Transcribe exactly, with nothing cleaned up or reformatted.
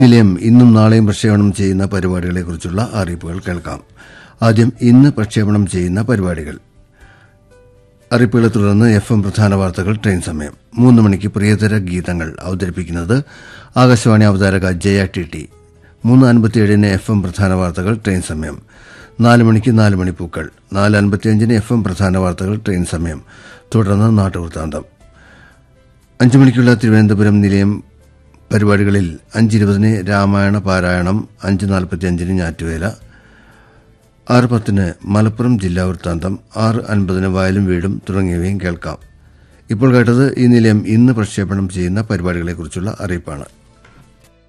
നിലയം ഇന്നും നാളെയും പ്രക്ഷേപണം ചെയ്യുന്ന പരിപാടികളെക്കുറിച്ചുള്ള അറിയിപ്പുകൾ കേൾക്കാം. ആദ്യം ഇന്ന് പ്രക്ഷേപണം ചെയ്യുന്ന പരിപാടികൾ. അറിയിപ്പുകളെ തുടർന്ന് എഫ് എം പ്രധാന വാർത്തകൾ, ട്രെയിൻ സമയം. മൂന്ന് മണിക്ക് പ്രിയതര ഗീതങ്ങൾ അവതരിപ്പിക്കുന്നത് ആകാശവാണി അവതാരക ജയ ടി ടി. മൂന്ന് അൻപത്തിയേഴിന് എഫ് എം പ്രധാന വാർത്തകൾ, ട്രെയിൻ സമയം. നാല് മണിക്ക് നാല് മണിപ്പൂക്കൾ. നാല് അൻപത്തിയഞ്ചിന് എഫ് എം പ്രധാന വാർത്തകൾ, ട്രെയിൻ സമയം. തുടർന്ന് നാട്ടുവൃത്താന്തം. അഞ്ചു മണിക്കുള്ള തിരുവനന്തപുരം നിലയം പരിപാടികളിൽ അഞ്ചിരുപതിന് രാമായണ പാരായണം, അഞ്ച് നാൽപ്പത്തിയഞ്ചിന് ഞാറ്റുവേല, ആറ് പത്തിന് മലപ്പുറം ജില്ലാ വൃത്താന്തം, ആറ് അൻപതിന് വയലും വീടും തുടങ്ങിയവയും കേൾക്കാം. ഇപ്പോൾ കേട്ടത് ഈ നിലയം ഇന്ന് പ്രക്ഷേപണം ചെയ്യുന്ന പരിപാടികളെക്കുറിച്ചുള്ള അറിയിപ്പാണ്.